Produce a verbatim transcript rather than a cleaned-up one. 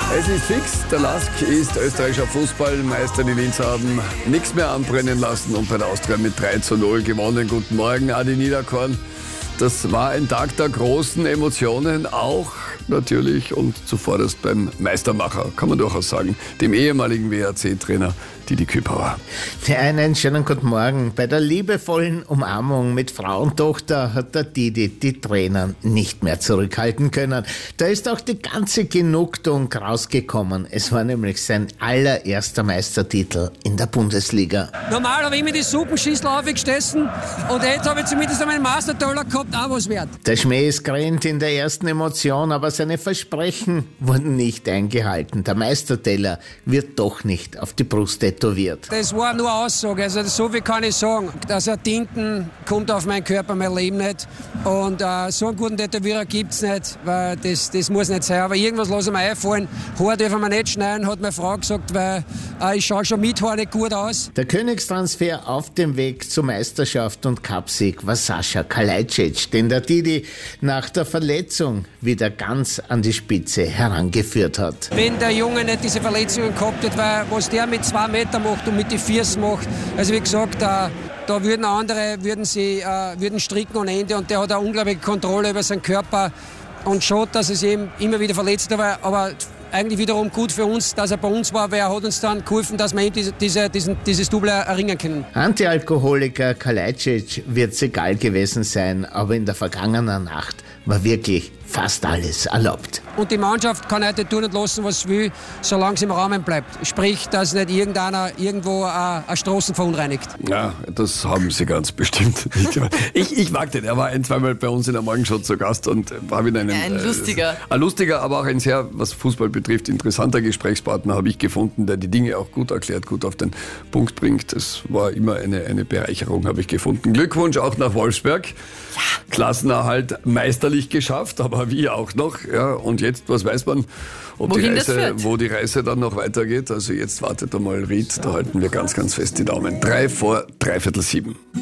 Es ist fix, der Lask ist österreichischer Fußballmeister. Die Linzer haben nichts mehr anbrennen lassen und bei der Austria mit drei zu null gewonnen. Guten Morgen, Adi Niederkorn. Das war ein Tag der großen Emotionen, auch natürlich und zuvorderst beim Meistermacher, kann man durchaus sagen, dem ehemaligen W R C-Trainer Didi Kübauer. Einen schönen guten Morgen. Bei der liebevollen Umarmung mit Frau und Tochter hat der Didi die Tränen nicht mehr zurückhalten können. Da ist auch die ganze Genugtuung rausgekommen. Es war nämlich sein allererster Meistertitel in der Bundesliga. Normal habe ich immer die Suppenschüssel aufgegessen und jetzt habe ich zumindest meinen Mastertaler gehabt, auch was wert. Der Schmäh ist grennt in der ersten Emotion, aber seine Versprechen wurden nicht eingehalten. Der Meisterteller wird doch nicht auf die Brust tätowiert. Das war nur Aussage, also so viel kann ich sagen. Also Tinten kommt auf meinen Körper, mein Leben nicht. Und äh, so einen guten Tätowierer gibt es nicht, weil das, das muss nicht sein. Aber irgendwas lasse ich mir einfallen. Haar dürfen wir nicht schneiden, hat meine Frau gesagt, weil äh, ich schaue schon mit Haar nicht gut aus. Der Königstransfer auf dem Weg zur Meisterschaft und Cupsieg war Sascha Kalajdzic, den der Didi nach der Verletzung wieder ganz an die Spitze herangeführt hat. Wenn der Junge nicht diese Verletzungen gehabt hätte, weil was der mit zwei Meter macht und mit den Füßen macht, also wie gesagt, da, da würden andere würden sie, äh, würden stricken ohne Ende und der hat eine unglaubliche Kontrolle über seinen Körper und schaut, dass es ihm immer wieder verletzt war, aber eigentlich wiederum gut für uns, dass er bei uns war, weil er hat uns dann geholfen, dass wir ihm diese, diese, diesen, dieses Double erringen können. Antialkoholiker Kalajdzic wird es egal gewesen sein, aber in der vergangenen Nacht war wirklich fast alles erlaubt. Und die Mannschaft kann heute tun und lassen, was sie will, solange es im Rahmen bleibt. Sprich, dass nicht irgendeiner irgendwo äh, eine Straßen verunreinigt. Ja, das haben sie ganz bestimmt nicht gemacht. Ich, ich mag den, er war ein, zweimal bei uns in der Morgenshow zu Gast und war wieder ein, ein lustiger. Äh, ein lustiger, aber auch ein sehr, was Fußball betrifft, interessanter Gesprächspartner habe ich gefunden, der die Dinge auch gut erklärt, gut auf den Punkt bringt. Das war immer eine, eine Bereicherung, habe ich gefunden. Glückwunsch auch nach Wolfsberg. Ja. Klassenerhalt meisterlich geschafft, aber wie auch noch. Ja, und jetzt, was weiß man, ob die Reise, wo die Reise dann noch weitergeht. Also jetzt wartet einmal Ried, da halten wir ganz, ganz fest die Daumen. Drei vor dreiviertel sieben.